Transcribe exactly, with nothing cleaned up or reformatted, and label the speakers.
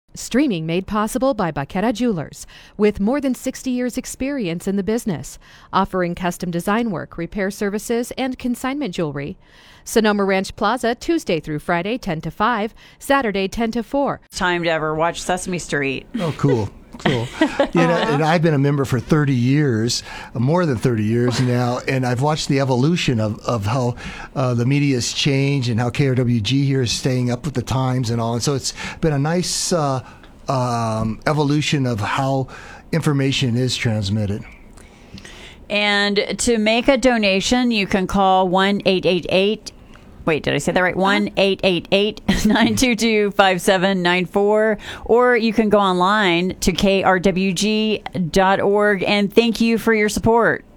Speaker 1: Streaming made possible by Baqueta Jewelers, with more than sixty years experience in the business, offering custom design work, repair services, and consignment jewelry. Sonoma Ranch Plaza, Tuesday through Friday, ten to five, Saturday, ten to four.
Speaker 2: Time to ever watch Sesame Street.
Speaker 3: Oh, cool. Cool. You know, and I've been a member for thirty years, more than thirty years now, and I've watched the evolution of, of how uh, the media's changed and how K R W G here is staying up with the times and all. And so it's been a nice uh, um, evolution of how information is transmitted.
Speaker 2: And to make a donation, you can call one eight eight eight Wait, did I say that right? one eight eight eight, nine two two, five seven nine four. Or you can go online to K R W G dot org. And thank you for your support.